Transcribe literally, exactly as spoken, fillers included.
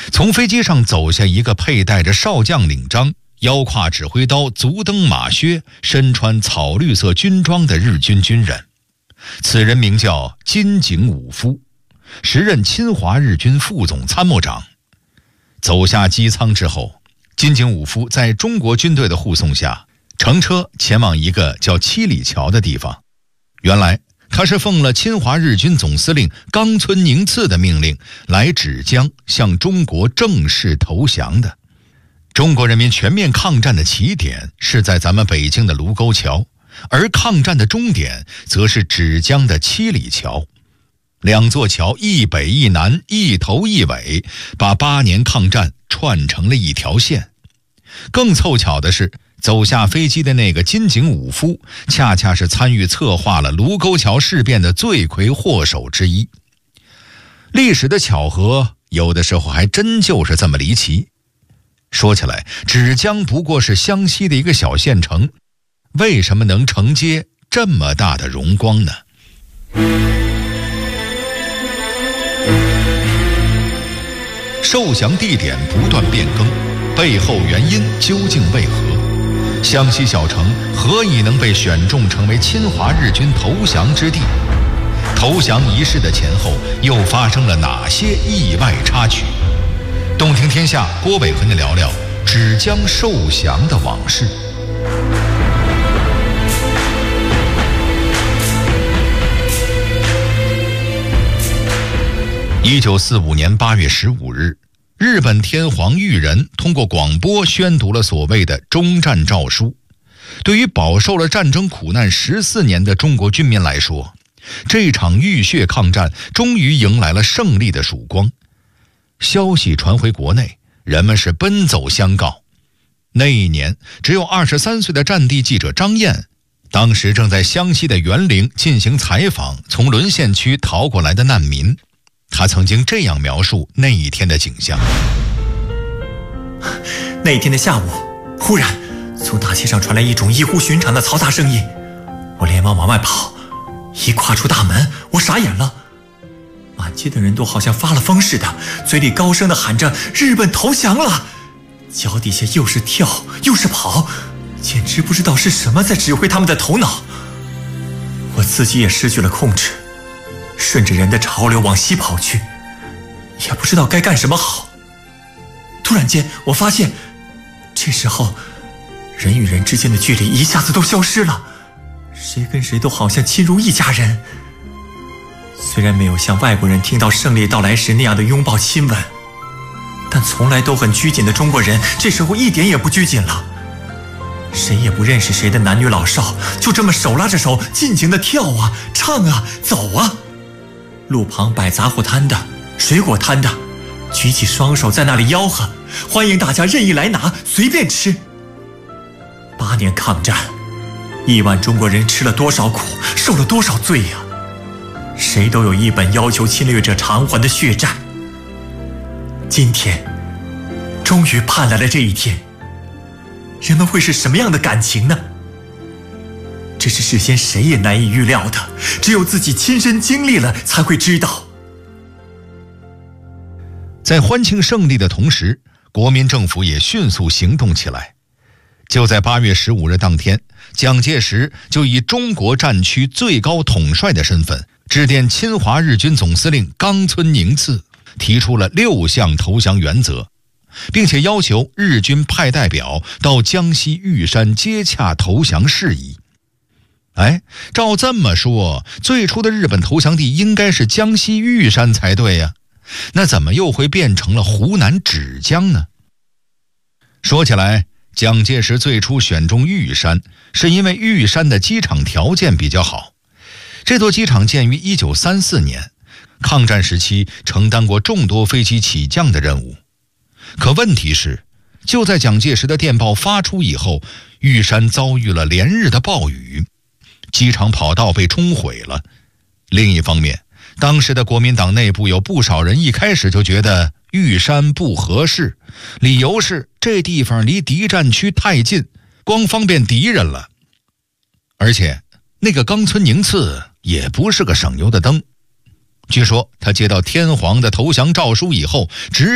从飞机上走下一个佩戴着少将领章、腰挎指挥刀、足蹬马靴、身穿草绿色军装的日军军人。此人名叫金井武夫，时任侵华日军副总参谋长。走下机舱之后，金井武夫在中国军队的护送下，乘车前往一个叫七里桥的地方。原来他是奉了侵华日军总司令冈村宁次的命令，来芷江向中国正式投降的。中国人民全面抗战的起点是在咱们北京的卢沟桥，而抗战的终点则是芷江的七里桥。两座桥一北一南，一头一尾，把八年抗战串成了一条线。更凑巧的是，走下飞机的那个金井武夫，恰恰是参与策划了卢沟桥事变的罪魁祸首之一。历史的巧合，有的时候还真就是这么离奇。说起来，芷江不过是湘西的一个小县城，为什么能承接这么大的荣光呢？受降地点不断变更，背后原因究竟为何？湘西小城何以能被选中成为侵华日军投降之地？投降仪式的前后又发生了哪些意外插曲？动听天下，郭伟和你聊聊芷江受降的往事。一九四五年八月十五日，日本天皇裕仁通过广播宣读了所谓的终战诏书。对于饱受了战争苦难十四年的中国军民来说，这场浴血抗战终于迎来了胜利的曙光。消息传回国内，人们是奔走相告。那一年，只有二十三岁的战地记者张燕，当时正在湘西的沅陵进行采访从沦陷区逃过来的难民。他曾经这样描述那一天的景象： 那一天的下午，忽然从大街上传来一种异乎寻常的嘈杂声音，我连忙往外跑，一跨出大门，我傻眼了。满街的人都好像发了疯似的，嘴里高声地喊着日本投降了，脚底下又是跳又是跑，简直不知道是什么在指挥他们的头脑。我自己也失去了控制，顺着人的潮流往西跑去，也不知道该干什么好。突然间我发现，这时候人与人之间的距离一下子都消失了，谁跟谁都好像亲如一家人。虽然没有像外国人听到胜利到来时那样的拥抱亲吻，但从来都很拘谨的中国人这时候一点也不拘谨了。谁也不认识谁的男女老少，就这么手拉着手尽情地跳啊唱啊走啊。路旁摆杂货摊的、水果摊的举起双手在那里吆喝，欢迎大家任意来拿，随便吃。八年抗战，亿万中国人吃了多少苦，受了多少罪呀、啊！谁都有一本要求侵略者偿还的血债。今天终于盼来了这一天，人们会是什么样的感情呢？这是事先谁也难以预料的，只有自己亲身经历了才会知道。 在欢庆胜利的同时，国民政府也迅速行动起来。就在八月十五日当天，蒋介石就以中国战区最高统帅的身份，致电侵华日军总司令冈村宁次，提出了六项投降原则，并且要求日军派代表到江西玉山接洽投降事宜。哎，照这么说，最初的日本投降地应该是江西玉山才对呀，那怎么又会变成了湖南芷江呢？说起来，蒋介石最初选中玉山，是因为玉山的机场条件比较好。这座机场建于一九三四年，抗战时期承担过众多飞机起降的任务。可问题是，就在蒋介石的电报发出以后，玉山遭遇了连日的暴雨，机场跑道被冲毁了。另一方面，当时的国民党内部有不少人一开始就觉得玉山不合适，理由是这地方离敌占区太近，光方便敌人了。而且那个冈村宁次也不是个省油的灯，据说他接到天皇的投降诏书以后，直